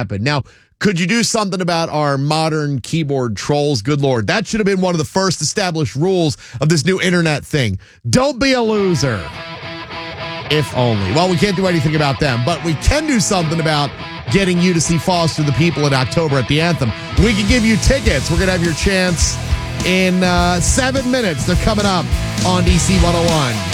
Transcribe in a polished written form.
happen. Now, could you do something about our modern keyboard trolls? Good Lord. That should have been one of the first established rules of this new internet thing. Don't be a loser. If only. Well, we can't do anything about them, but we can do something about getting you to see Foster the People in October at the Anthem. We can give you tickets. We're going to have your chance in 7 minutes. They're coming up on DC 101.